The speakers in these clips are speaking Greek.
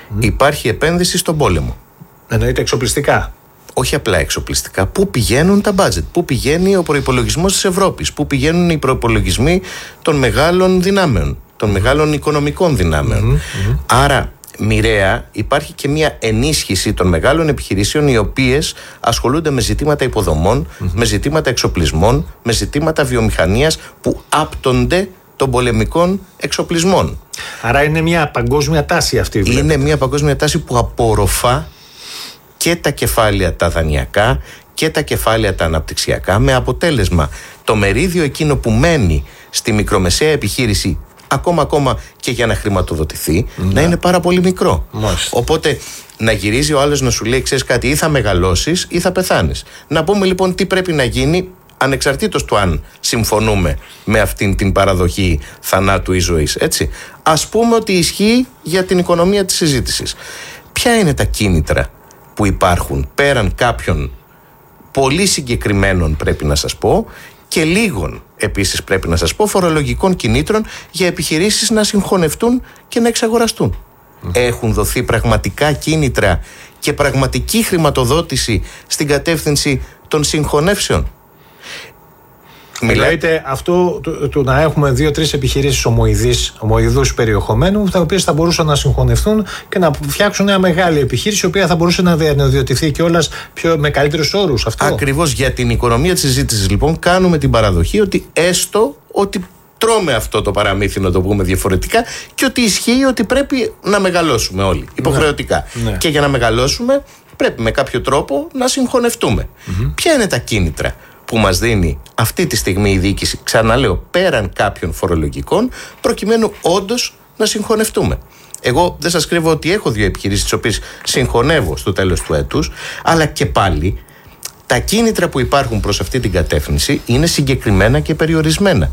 Υπάρχει επένδυση στον πόλεμο. Εννοείται εξοπλιστικά. Όχι απλά εξοπλιστικά. Πού πηγαίνουν τα budget, πού πηγαίνει ο προϋπολογισμός της Ευρώπης, πού πηγαίνουν οι προϋπολογισμοί των μεγάλων δυνάμεων, των μεγάλων οικονομικών δυνάμεων. Άρα, μοιραία υπάρχει και μια ενίσχυση των μεγάλων επιχειρήσεων, οι οποίες ασχολούνται με ζητήματα υποδομών, με ζητήματα εξοπλισμών, με ζητήματα βιομηχανίας που άπτονται των πολεμικών εξοπλισμών. Άρα είναι μια παγκόσμια τάση αυτή. Είναι μια παγκόσμια τάση που απορροφά και τα κεφάλαια τα δανειακά και τα κεφάλαια τα αναπτυξιακά, με αποτέλεσμα το μερίδιο εκείνο που μένει στη μικρομεσαία επιχείρηση ακόμα και για να χρηματοδοτηθεί να είναι πάρα πολύ μικρό. Οπότε να γυρίζει ο άλλος να σου λέει, ξέρεις κάτι, ή θα μεγαλώσεις ή θα πεθάνεις. Να πούμε λοιπόν τι πρέπει να γίνει, ανεξαρτήτως του αν συμφωνούμε με αυτήν την παραδοχή θανάτου ή ζωής, έτσι. Ας πούμε ότι ισχύει για την οικονομία της συζήτησης. Ποια είναι τα κίνητρα που υπάρχουν πέραν κάποιων πολύ συγκεκριμένων, πρέπει να σας πω, και λίγων επίσης πρέπει να σας πω, φορολογικών κινήτρων για επιχειρήσεις να συγχωνευτούν και να εξαγοραστούν. Έχουν δοθεί πραγματικά κίνητρα και πραγματική χρηματοδότηση στην κατεύθυνση των συγχωνεύσεων. Μιλάτε αυτό του να έχουμε 2-3 επιχειρήσεις ομοειδούς περιεχομένου, τα οποίες θα μπορούσαν να συγχωνευτούν και να φτιάξουν μια μεγάλη επιχείρηση, η οποία θα μπορούσε να διατηθεί κιόλας με καλύτερους όρους. Ακριβώς για την οικονομία της συζήτησης, λοιπόν, κάνουμε την παραδοχή ότι έστω ότι τρώμε αυτό το παραμύθι, να το πούμε διαφορετικά, και ότι ισχύει ότι πρέπει να μεγαλώσουμε όλοι υποχρεωτικά. Ναι. Και για να μεγαλώσουμε πρέπει με κάποιο τρόπο να συγχωνευτούμε. Ποια είναι τα κίνητρα που μας δίνει αυτή τη στιγμή η διοίκηση, ξαναλέω, πέραν κάποιων φορολογικών, προκειμένου όντως να συγχωνευτούμε? Εγώ δεν σας κρύβω ότι έχω 2 επιχειρήσεις τις οποίες συγχωνεύω στο τέλος του έτους, αλλά και πάλι τα κίνητρα που υπάρχουν προς αυτή την κατεύθυνση είναι συγκεκριμένα και περιορισμένα.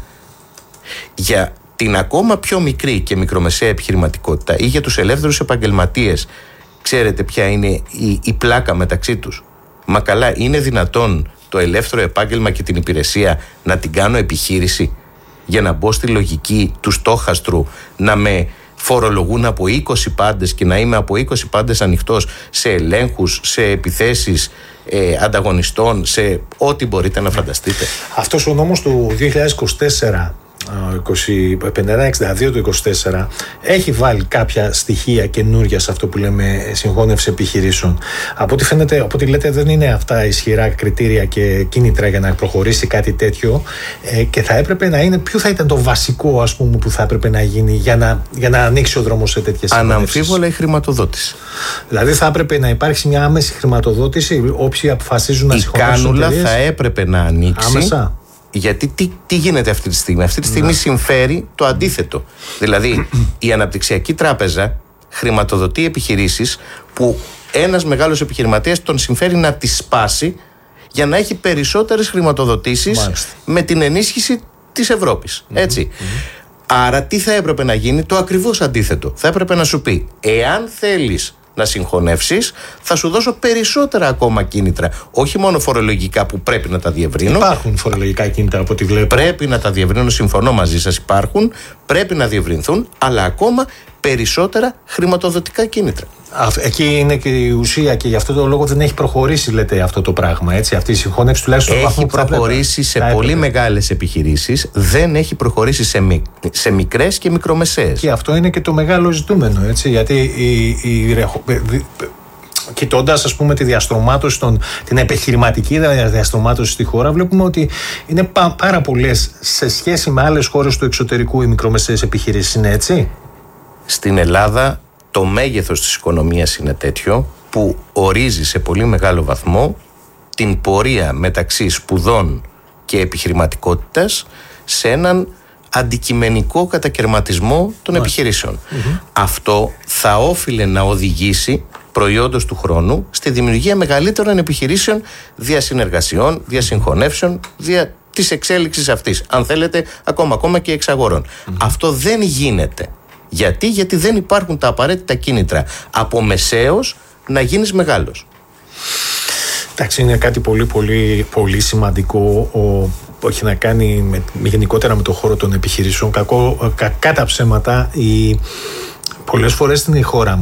Για την ακόμα πιο μικρή και μικρομεσαία επιχειρηματικότητα ή για τους ελεύθερους επαγγελματίες, ξέρετε ποια είναι η πλάκα μεταξύ τους? Μα καλά, είναι δυνατόν το ελεύθερο επάγγελμα και την υπηρεσία να την κάνω επιχείρηση, για να μπω στη λογική του στόχαστρου να με φορολογούν από 20 πάντες και να είμαι από 20 πάντες ανοιχτός σε ελέγχους, σε επιθέσεις ανταγωνιστών, σε ό,τι μπορείτε να φανταστείτε? Αυτός ο νόμος του 2024, 51-62 του 24, έχει βάλει κάποια στοιχεία καινούργια σε αυτό που λέμε συγχώνευση επιχειρήσεων. Από ό,τι φαίνεται, από ό,τι λέτε, δεν είναι αυτά ισχυρά κριτήρια και κίνητρα για να προχωρήσει κάτι τέτοιο, και θα έπρεπε να είναι, ποιο θα ήταν το βασικό, ας πούμε, που θα έπρεπε να γίνει για να ανοίξει ο δρόμος σε τέτοιες συγχωνεύσεις? Αναμφίβολα η χρηματοδότηση. Δηλαδή θα έπρεπε να υπάρξει μια άμεση χρηματοδότηση, όποιοι αποφασίζουν να συγχωνεύσουν. Η κάνουλα θα έπρεπε να ανοίξει άμεσα. Γιατί τι γίνεται αυτή τη στιγμή? Αυτή τη στιγμή συμφέρει το αντίθετο. Δηλαδή η Αναπτυξιακή Τράπεζα χρηματοδοτεί επιχειρήσεις που ένας μεγάλος επιχειρηματίας τον συμφέρει να τις σπάσει για να έχει περισσότερες χρηματοδοτήσεις με την ενίσχυση της Ευρώπης. Έτσι. Άρα τι θα έπρεπε να γίνει? Το ακριβώς αντίθετο. Θα έπρεπε να σου πει, εάν θέλεις να συγχωνεύσεις, θα σου δώσω περισσότερα ακόμα κίνητρα. Όχι μόνο φορολογικά που πρέπει να τα διευρύνω. Υπάρχουν φορολογικά κίνητρα από ό,τι βλέπω. Πρέπει να τα διευρύνω, συμφωνώ μαζί σας, υπάρχουν. Πρέπει να διευρυνθούν, αλλά ακόμα περισσότερα χρηματοδοτικά κίνητρα. Εκεί είναι και η ουσία, και γι' αυτό το λόγο δεν έχει προχωρήσει, λέτε, αυτό το πράγμα. Έτσι, αυτή η συγχώνευση τουλάχιστον έχει προχωρήσει σε πολύ μεγάλες επιχειρήσεις, δεν έχει προχωρήσει σε μικρές και μικρομεσαίες. Και αυτό είναι και το μεγάλο ζητούμενο, έτσι, γιατί κοιτώντας, ας πούμε, τη διαστρωμάτωση, την επιχειρηματική διαστρωμάτωση στη χώρα, βλέπουμε ότι είναι πάρα πολλές σε σχέση με άλλες χώρες του εξωτερικού οι μικρομεσαίες επιχειρήσεις. Είναι έτσι? Στην Ελλάδα το μέγεθος της οικονομίας είναι τέτοιο που ορίζει σε πολύ μεγάλο βαθμό την πορεία μεταξύ σπουδών και επιχειρηματικότητας σε έναν αντικειμενικό κατακερματισμό των επιχειρήσεων. Αυτό θα όφιλε να οδηγήσει προϊόντος του χρόνου στη δημιουργία μεγαλύτερων επιχειρήσεων, διασυνεργασιών, διασυγχωνεύσεων, δια της εξέλιξης αυτής, αν θέλετε ακόμα και εξαγορών. Αυτό δεν γίνεται. Γιατί δεν υπάρχουν τα απαραίτητα κίνητρα από μεσαίος να γίνεις μεγάλος. Εντάξει, είναι κάτι πολύ σημαντικό που έχει να κάνει γενικότερα με το χώρο των επιχειρήσεων. Κακά τα ψέματα, πολλές φορές στην χώρα